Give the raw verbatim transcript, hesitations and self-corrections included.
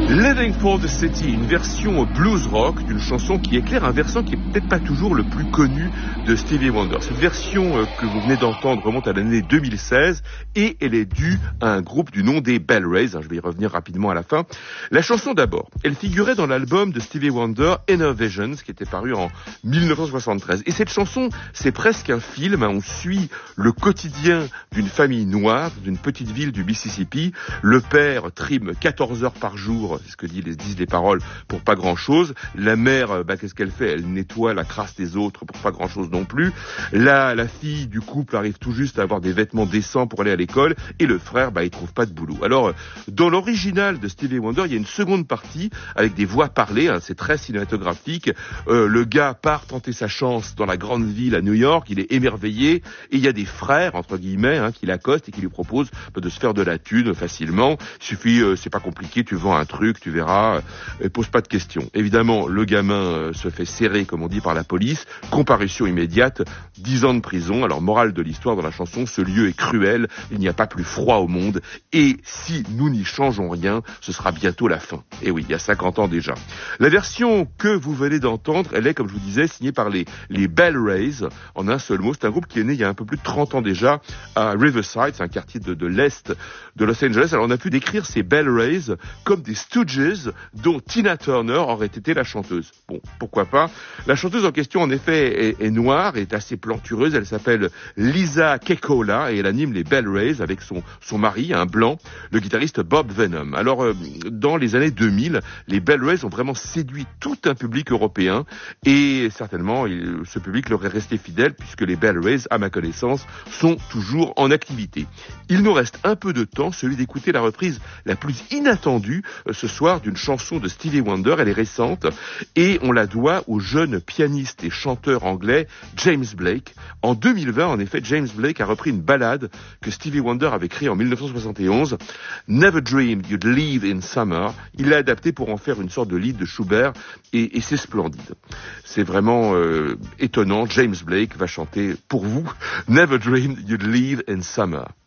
Living for the City, une version blues rock d'une chanson qui éclaire un versant qui est peut-être pas toujours le plus connu de Stevie Wonder. Cette version euh, que vous venez d'entendre remonte à l'année deux mille seize et elle est due à un groupe du nom des Bell Rays. Je vais y revenir rapidement à la fin. La chanson d'abord, elle figurait dans l'album de Stevie Wonder, Inner Visions, qui était paru en dix-neuf cent soixante-treize. Et cette chanson, c'est presque un film. Hein. On suit le quotidien d'une famille noire, d'une petite ville du Mississippi. Le père trime quatorze heures par jour, c'est ce que disent les, disent les paroles, pour pas grand-chose. La mère, bah, qu'est-ce qu'elle fait? Elle nettoie la crasse des autres pour pas grand-chose non plus. Là, la fille du couple arrive tout juste à avoir des vêtements décents pour aller à l'école. Et le frère, bah, il trouve pas de boulot. Alors, dans l'original de Stevie Wonder, il y a une seconde partie avec des voix parlées. Hein, c'est très cinématographique. Euh, le gars part tenter sa chance dans la grande ville à New York. Il est émerveillé. Et il y a des frères, entre guillemets, hein, qui l'accostent et qui lui proposent bah, de se faire de la thune facilement. Il suffit, euh, c'est pas compliqué, tu vends un truc, tu verras, euh, pose pas de questions. Évidemment, le gamin euh, se fait serrer, comme on dit, par la police. Comparution immédiate, dix ans de prison. Alors, morale de l'histoire dans la chanson, ce lieu est cruel, il n'y a pas plus froid au monde. Et si nous n'y changeons rien, ce sera bientôt la fin. Et oui, il y a cinquante ans déjà. La version que vous venez d'entendre, elle est, comme je vous disais, signée par les, les Bell Rays, en un seul mot. C'est un groupe qui est né il y a un peu plus de trente ans déjà à Riverside, c'est un quartier de, de l'Est de Los Angeles. Alors, on a pu décrire ces Bell Rays comme des Stooges dont Tina Turner aurait été la chanteuse. Bon, pourquoi pas. La chanteuse en question, en effet, est, est noire, est assez plantureuse. Elle s'appelle Lisa Kekkola et elle anime les Bell Rays avec son, son mari, un blanc, le guitariste Bob Venom. Alors, euh, dans les années deux mille, les Bell Rays ont vraiment séduit tout un public européen et certainement, il, ce public leur est resté fidèle puisque les Bell Rays, à ma connaissance, sont toujours en activité. Il nous reste un peu de temps, celui d'écouter la reprise la plus inattendue euh, ce soir d'une chanson de Stevie Wonder. Elle est récente et on la doit au jeune pianiste et chanteur anglais James Blake. En deux mille vingt, en effet, James Blake a repris une ballade que Stevie Wonder avait créée en dix-neuf cent soixante et onze, Never Dreamed You'd Leave in Summer. Il l'a adapté pour en faire une sorte de lied de Schubert et, et c'est splendide. C'est vraiment euh, étonnant. James Blake va chanter pour vous Never Dreamed You'd Leave in Summer.